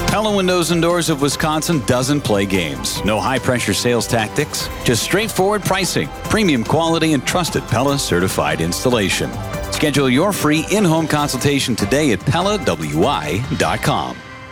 Pella Windows and Doors of Wisconsin doesn't play games. No high-pressure sales tactics, just straightforward pricing, premium quality, and trusted Pella certified installation. Schedule your free in-home consultation today at PellaWI.com.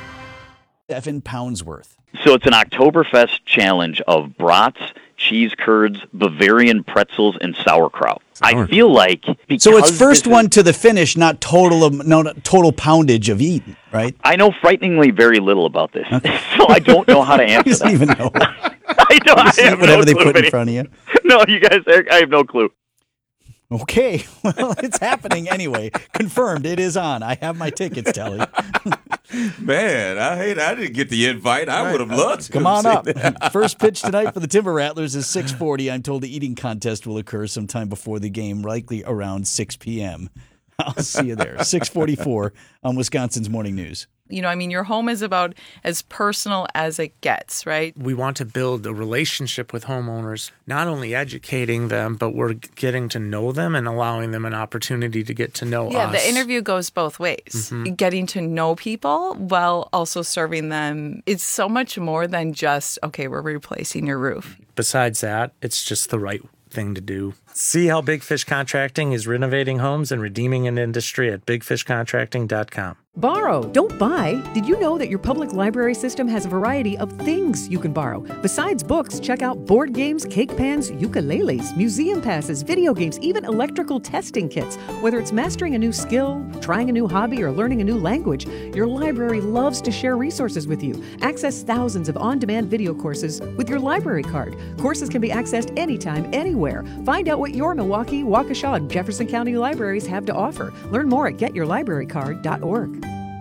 £7 worth. So it's an Oktoberfest challenge of brats, cheese curds, Bavarian pretzels, and sauerkraut. I feel like because so it's first one to the finish, not total poundage of eating, right? I know frighteningly very little about this, so I don't know how to answer that. You don't even know. I don't. I have whatever no they clue put in front of you. No, you guys. I have no clue. Okay, well, it's happening anyway. Confirmed, it is on. I have my tickets, Telly. Man, I didn't get the invite. I would have loved to. Come on up. First pitch tonight for the Timber Rattlers is 6:40. I'm told the eating contest will occur sometime before the game, likely around 6 p.m. I'll see you there. 6:44 on Wisconsin's Morning News. You know, I mean, your home is about as personal as it gets, right? We want to build a relationship with homeowners, not only educating them, but we're getting to know them and allowing them an opportunity to get to know us. Yeah, the interview goes both ways. Mm-hmm. Getting to know people while also serving them. It's so much more than just, okay, we're replacing your roof. Besides that, it's just the right thing to do. See how Big Fish Contracting is renovating homes and redeeming an industry at bigfishcontracting.com. Borrow, don't buy. Did you know that your public library system has a variety of things you can borrow? Besides books, check out board games, cake pans, ukuleles, museum passes, video games, even electrical testing kits. Whether it's mastering a new skill, trying a new hobby, or learning a new language, your library loves to share resources with you. Access thousands of on-demand video courses with your library card. Courses can be accessed anytime, anywhere. Find out what your Milwaukee, Waukesha, and Jefferson County libraries have to offer. Learn more at getyourlibrarycard.org.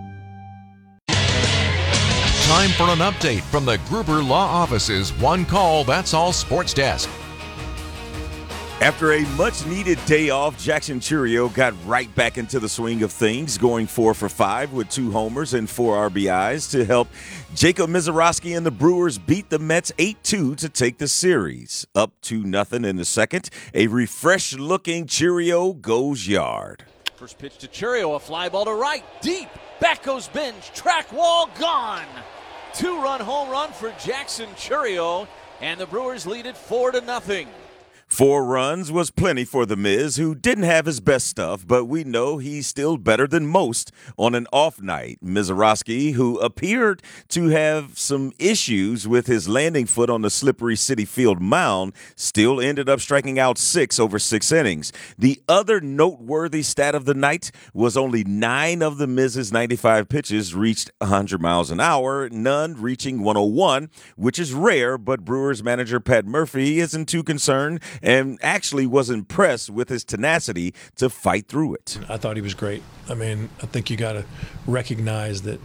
Time for an update from the Gruber Law Office's One Call, That's All Sports Desk. After a much-needed day off, Jackson Churio got right back into the swing of things, going 4 for 5 with 2 homers and 4 RBIs to help Jacob Misiorowski and the Brewers beat the Mets 8-2 to take the series. Up 2-0 in the second, a refreshed-looking Churio goes yard. First pitch to Churio, a fly ball to right, deep. Back goes Bench, track wall gone. 2-run home run for Jackson Churio, and the Brewers lead it 4-0. 4 runs was plenty for the Miz, who didn't have his best stuff, but we know he's still better than most on an off night. Misiorowski, who appeared to have some issues with his landing foot on the slippery Citi Field mound, still ended up striking out 6 over 6 innings. The other noteworthy stat of the night was only 9 of the Miz's 95 pitches reached 100 miles an hour, none reaching 101, which is rare, but Brewers manager Pat Murphy isn't too concerned and actually was impressed with his tenacity to fight through it. I thought he was great. I mean, I think you got to recognize that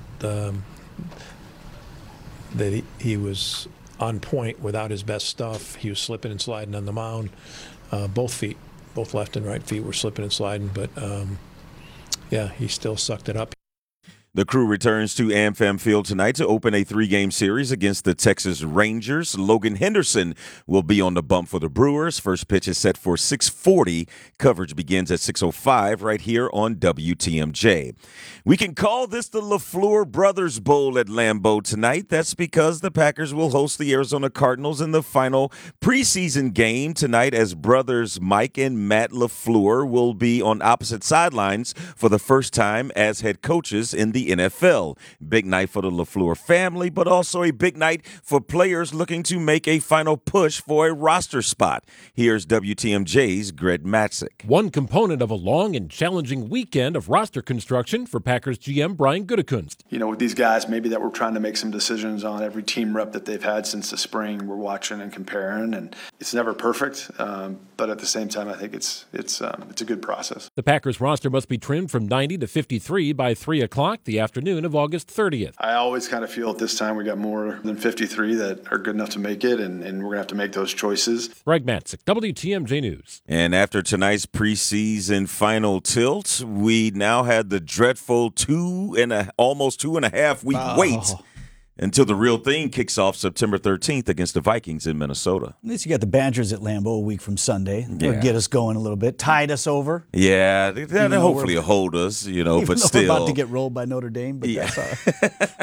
he was on point without his best stuff. He was slipping and sliding on the mound. Both feet, both left and right feet were slipping and sliding, but yeah, he still sucked it up. The Crew returns to AmFam Field tonight to open a 3-game series against the Texas Rangers. Logan Henderson will be on the bump for the Brewers. First pitch is set for 6:40. Coverage begins at 6:05 right here on WTMJ. We can call this the LaFleur Brothers Bowl at Lambeau tonight. That's because the Packers will host the Arizona Cardinals in the final preseason game tonight, as brothers Mike and Matt LaFleur will be on opposite sidelines for the first time as head coaches in the NFL. Big night for the LaFleur family, but also a big night for players looking to make a final push for a roster spot. Here's WTMJ's Greg Matzik. One component of a long and challenging weekend of roster construction for Packers GM Brian Gutekunst. You know, with these guys, maybe that we're trying to make some decisions on every team rep that they've had since the spring. We're watching and comparing, and it's never perfect, but at the same time, I think it's a good process. The Packers roster must be trimmed from 90 to 53 by 3 o'clock the afternoon of August 30th. I always kind of feel at this time we got more than 53 that are good enough to make it, and we're going to have to make those choices. Greg Matzik, WTMJ News. And after tonight's preseason final tilt, we now had the dreadful almost 2.5 week wait until the real thing kicks off September 13th against the Vikings in Minnesota. At least you got the Badgers at Lambeau a week from Sunday. They'll get us going a little bit. Tied us over. Yeah, they'll hopefully hold us, but still. We're about to get rolled by Notre Dame, but that's all right.